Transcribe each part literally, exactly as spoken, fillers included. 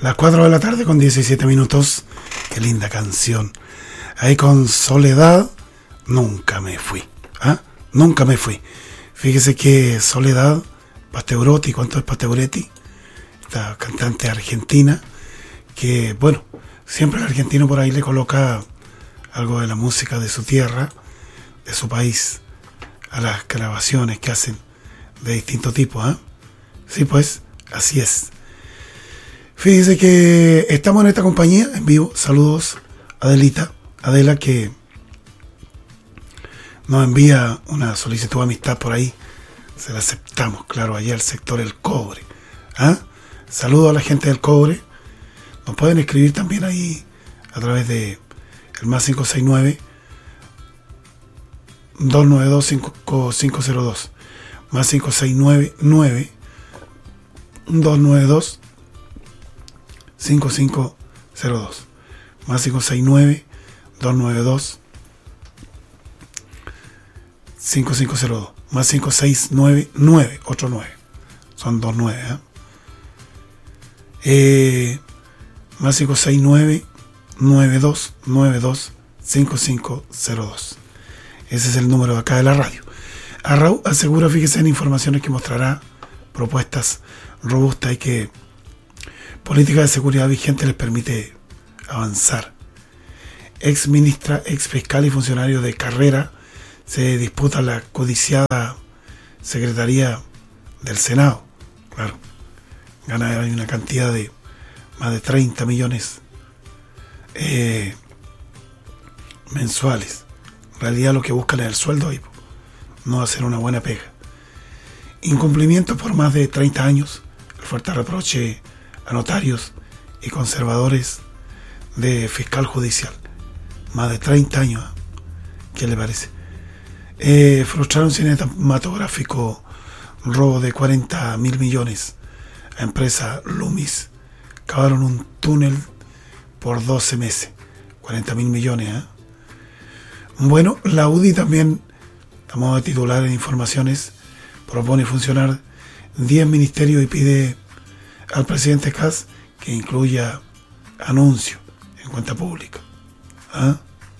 Las cuatro de la tarde con diecisiete minutos. Qué linda canción. Ahí con Soledad, nunca me fui. ¿Ah? Nunca me fui. Fíjese que Soledad Pasteurotti, ¿cuánto es Pasteuretti? Esta cantante argentina, que bueno, siempre el argentino por ahí le coloca algo de la música de su tierra, de su país, a las grabaciones que hacen de distintos tipos. ¿eh? Sí, pues, así es. Fíjese que estamos en esta compañía en vivo. Saludos a Adelita, Adela, que nos envía una solicitud de amistad por ahí. Se la aceptamos, claro, allá el sector El Cobre. ¿Ah? Saludos a la gente del Cobre. Nos pueden escribir también ahí a través de el más cinco seis nueve, dos nueve dos, cinco cinco cero dos. Más cinco seis nueve, nueve, dos nueve dos, cinco cinco cero dos. Más cinco seis nueve, dos nueve dos, cinco cinco cero dos. Más cinco seis nueve, nueve, otro nueve. Son dos nueve. ¿eh? Eh, más cinco seis nueve, nueve dos nueve dos, cinco cinco cero dos. Ese es el número de acá de la radio. Arrau asegura, fíjese en informaciones que mostrará propuestas robustas y que política de seguridad vigente les permite avanzar. Ex ministra, ex fiscal y funcionario de carrera se disputa la codiciada Secretaría del Senado. Claro, gana hay una cantidad de más de treinta millones eh, mensuales. En realidad lo que buscan es el sueldo y no hacer una buena pega. Incumplimiento por más de treinta años. El fuerte reproche a notarios y conservadores de fiscal judicial. Más de treinta años. ¿Qué le parece? Eh, frustraron cinematográfico, robo de cuarenta mil millones a empresa Loomis. Cavaron un túnel por doce meses. cuarenta mil millones. ¿eh? Bueno, la U D I también, a modo de titular en informaciones, propone funcionar diez ministerios y pide al presidente Kast que incluya anuncio en cuenta pública. ¿Ah?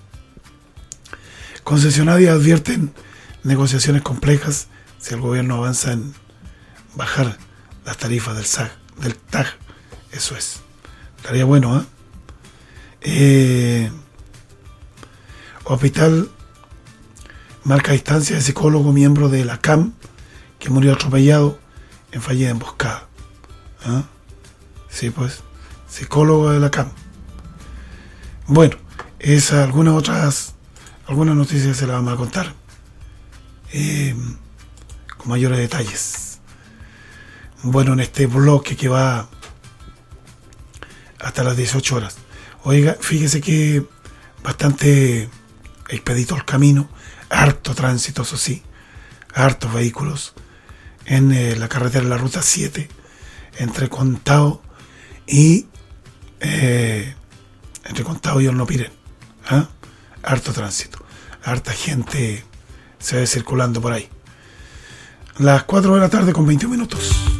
Concesionarios advierten negociaciones complejas si el gobierno avanza en bajar las tarifas del S A G, del T A G. Eso es. Estaría bueno, ¿eh? eh Hospital marca distancia de psicólogo miembro de la C A M que murió atropellado en fallida emboscada. ¿Ah? Sí, pues, psicólogo de la C A M. Bueno, esas, algunas otras algunas noticias se las vamos a contar eh, con mayores detalles. Bueno, en este bloque que va hasta las dieciocho horas. Oiga, fíjese que bastante expedito el camino, harto tránsito, eso sí, hartos vehículos en eh, la carretera de la ruta siete entre Contao y eh, entre Contao y Hornopiren. ¿Ah? Harto tránsito, harta gente se ve circulando por ahí. Las cuatro de la tarde con veinte minutos.